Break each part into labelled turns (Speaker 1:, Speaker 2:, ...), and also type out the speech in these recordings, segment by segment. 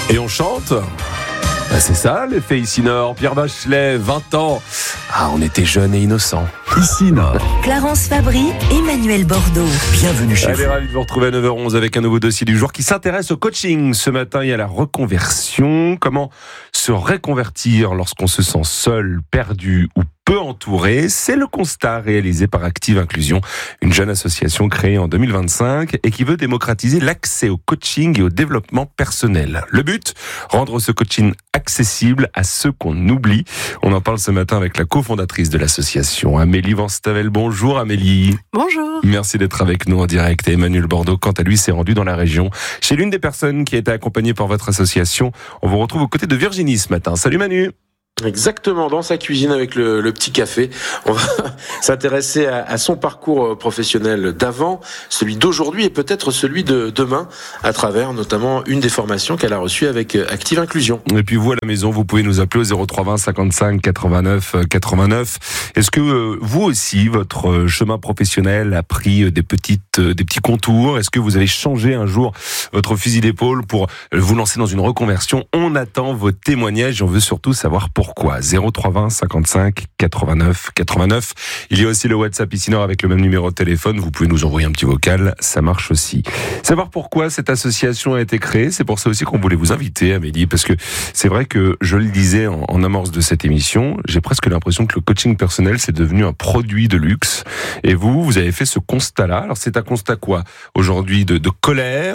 Speaker 1: Et on chante. C'est ça l'effet Ici Nord. Pierre Bachelet, 20 ans. On était jeunes et innocents.
Speaker 2: Ici Nord.
Speaker 3: Clarence Fabry, Emmanuel Bordeaux.
Speaker 2: Bienvenue chez vous.
Speaker 1: Ravi de vous retrouver à 9h11 avec un nouveau dossier du jour qui s'intéresse au coaching. Ce matin, il y a la reconversion. Comment se reconvertir lorsqu'on se sent seul, perdu ou peu entouré? C'est le constat réalisé par Active Inclusion, une jeune association créée en 2025 et qui veut démocratiser l'accès au coaching et au développement personnel. Le but, rendre ce coaching accessible à ceux qu'on oublie. On en parle ce matin avec la cofondatrice de l'association, Amélie Van Stavel. Bonjour Amélie.
Speaker 4: Bonjour.
Speaker 1: Merci d'être avec nous en direct. Et Emmanuel Bordeaux, quant à lui, s'est rendu dans la région chez l'une des personnes qui a été accompagnée par votre association. On vous retrouve aux côtés de Virginie ce matin. Salut Manu.
Speaker 5: Exactement, dans sa cuisine avec le petit café. On va s'intéresser à son parcours professionnel d'avant, celui d'aujourd'hui et peut-être celui de demain, à travers notamment une des formations qu'elle a reçues avec Active Inclusion.
Speaker 1: Et puis vous à la maison, vous pouvez nous appeler au 0320 55 89 89. Est-ce que vous aussi, votre chemin professionnel a pris des petits contours? Est-ce que vous avez changé un jour votre fusil d'épaule pour vous lancer dans une reconversion? On attend vos témoignages et on veut surtout savoir pourquoi. 0320 55 89 89. Il y a aussi le WhatsApp Ici Nord avec le même numéro de téléphone. Vous pouvez nous envoyer un petit vocal, ça marche aussi. Savoir pourquoi cette association a été créée, c'est pour ça aussi qu'on voulait vous inviter, Amélie, parce que c'est vrai que je le disais en amorce de cette émission, j'ai presque l'impression que le coaching personnel c'est devenu un produit de luxe. Et vous avez fait ce constat-là. Alors c'est un constat quoi aujourd'hui de colère?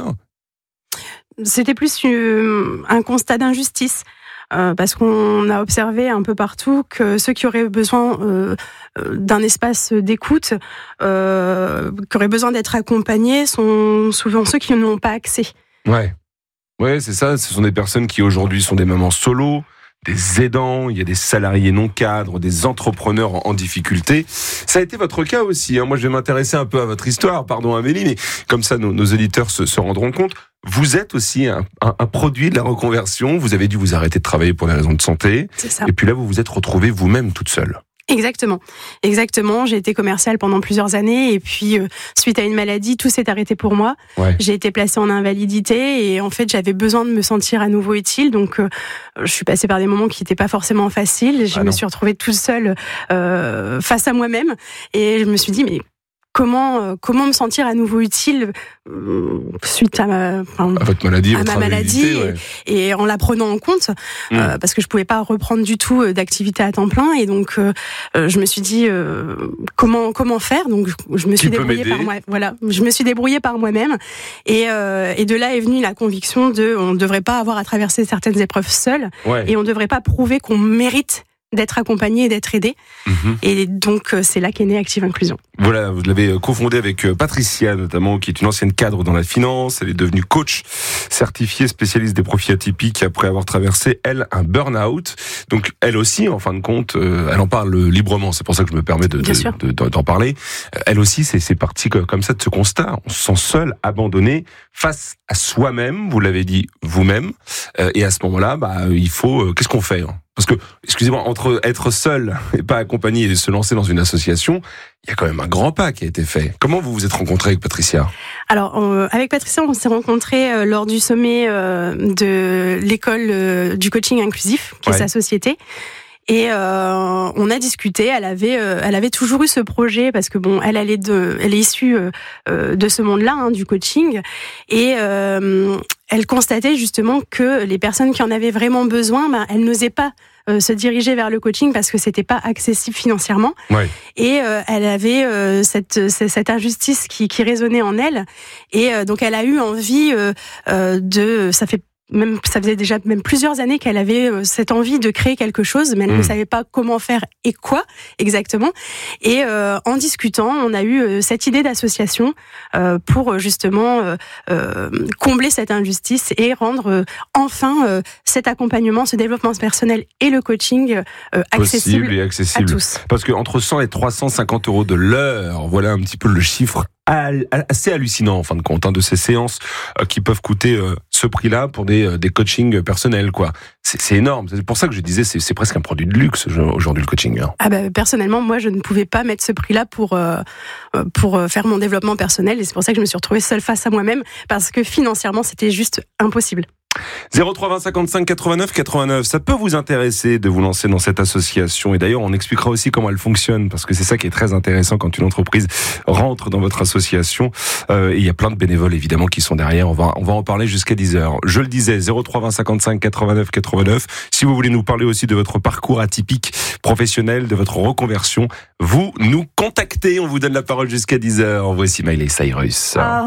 Speaker 4: C'était plus un constat d'injustice. Parce qu'on a observé un peu partout que ceux qui auraient besoin d'un espace d'écoute, qui auraient besoin d'être accompagnés, sont souvent ceux qui n'ont pas accès.
Speaker 1: Ouais, c'est ça. Ce sont des personnes qui aujourd'hui sont des mamans solo, des aidants, il y a des salariés non cadres, des entrepreneurs en difficulté. Ça a été votre cas aussi. Moi, je vais m'intéresser un peu à votre histoire, pardon Amélie, mais comme ça, nos auditeurs se rendront compte. Vous êtes aussi un produit de la reconversion. Vous avez dû vous arrêter de travailler pour des raisons de santé.
Speaker 4: C'est ça.
Speaker 1: Et puis là, vous vous êtes retrouvée vous-même toute seule.
Speaker 4: Exactement. J'ai été commerciale pendant plusieurs années et puis suite à une maladie, tout s'est arrêté pour moi.
Speaker 1: Ouais.
Speaker 4: J'ai été placée en invalidité et en fait, j'avais besoin de me sentir à nouveau utile. Donc, je suis passée par des moments qui n'étaient pas forcément faciles. Je me suis retrouvée toute seule face à moi-même et je me suis dit, mais comment me sentir à nouveau utile suite à
Speaker 1: votre maladie,
Speaker 4: ma maladie et en la prenant en compte parce que je pouvais pas reprendre du tout d'activité à temps plein et donc je me suis dit comment faire, donc je me suis débrouillée par moi-même et de là est venue la conviction on ne devrait pas avoir à traverser certaines épreuves seul et on ne devrait pas prouver qu'on mérite d'être accompagné et d'être aidé. Et donc, c'est là qu'est née Active Inclusion.
Speaker 1: Voilà, vous l'avez cofondé avec Patricia, notamment, qui est une ancienne cadre dans la finance. Elle est devenue coach certifiée, spécialiste des profils atypiques après avoir traversé, elle, un burn-out. Donc, elle aussi, en fin de compte, elle en parle librement. C'est pour ça que je me permets d'en parler. Elle aussi, c'est parti comme ça de ce constat. On se sent seul, abandonné, face à soi-même, vous l'avez dit vous-même. Et à ce moment-là, il faut... qu'est-ce qu'on fait ? Parce que, excusez-moi, entre être seul et pas accompagné et se lancer dans une association, il y a quand même un grand pas qui a été fait. Comment vous vous êtes rencontrés avec Patricia ?
Speaker 4: Alors, avec Patricia, on s'est rencontrés lors du sommet de l'école du coaching inclusif, qui est sa société. Et on a discuté. Elle avait toujours eu ce projet parce que elle est issue de ce monde-là, du coaching, et elle constatait justement que les personnes qui en avaient vraiment besoin, elles n'osaient pas se diriger vers le coaching parce que c'était pas accessible financièrement. Et elle avait cette injustice qui résonnait en elle. Et donc elle a eu envie ça faisait déjà même plusieurs années qu'elle avait cette envie de créer quelque chose, mais elle ne savait pas comment faire et quoi exactement. Et en discutant, on a eu cette idée d'association pour justement combler cette injustice et rendre enfin cet accompagnement, ce développement personnel et le coaching accessible à tous.
Speaker 1: Parce que entre 100 et 350 euros de l'heure, voilà un petit peu le chiffre assez hallucinant en fin de compte, de ces séances qui peuvent coûter ce prix-là pour des coachings personnels, quoi. C'est énorme. C'est pour ça que je disais c'est presque un produit de luxe aujourd'hui le coaching.
Speaker 4: Personnellement, moi je ne pouvais pas mettre ce prix-là pour faire mon développement personnel et c'est pour ça que je me suis retrouvée seule face à moi-même parce que financièrement c'était juste impossible.
Speaker 1: 03 20 55 89 89, ça peut vous intéresser de vous lancer dans cette association, et d'ailleurs on expliquera aussi comment elle fonctionne, parce que c'est ça qui est très intéressant quand une entreprise rentre dans votre association, et il y a plein de bénévoles évidemment qui sont derrière, on va en parler jusqu'à 10h. Je le disais, 03 20 55 89 89, si vous voulez nous parler aussi de votre parcours atypique professionnel, de votre reconversion, vous nous contactez, on vous donne la parole jusqu'à 10h. Voici Miley Cyrus.